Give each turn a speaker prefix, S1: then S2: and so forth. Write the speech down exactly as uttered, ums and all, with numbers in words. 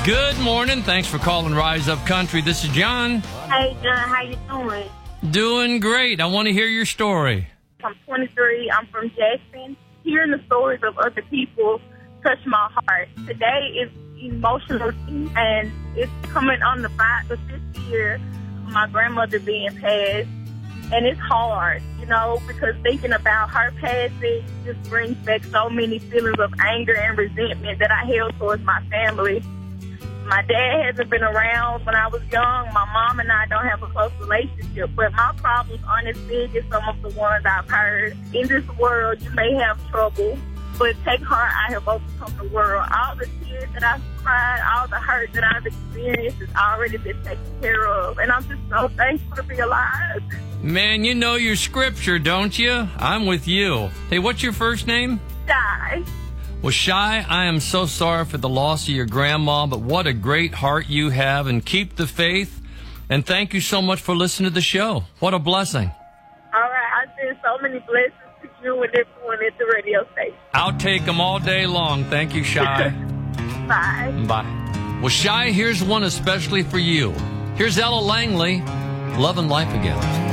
S1: Good morning. Thanks for calling Rise Up Country. This is John.
S2: Hey, John. How you doing?
S1: Doing great. I want to hear your story.
S2: I'm twenty-three. I'm from Jackson. Hearing the stories of other people touch my heart. Today is emotional, and it's coming on the five, the fifth year of my grandmother being passed. And it's hard, you know, because thinking about her passing just brings back so many feelings of anger and resentment that I held towards my family. My dad hasn't been around when I was young. My mom and I don't have a close relationship, but my problems aren't as big as some of the ones I've heard. In this world, you may have trouble, but take heart, I have overcome the world. All the tears that I've cried, all the hurt that I've experienced has already been taken care of, and I'm just so thankful to be alive.
S1: Man, you know your scripture, don't you? I'm with you. Hey, what's your first name?
S2: Shy.
S1: Well, Shy, I am so sorry for the loss of your grandma, but what a great heart you have, and keep the faith. And thank you so much for listening to the show. What a blessing.
S2: All right, I send so many blessings to you and everyone at the radio station.
S1: I'll take them all day long. Thank you, Shy.
S2: Bye.
S1: Bye. Well, Shy, here's one especially for you. Here's Ella Langley, Love and Life Again.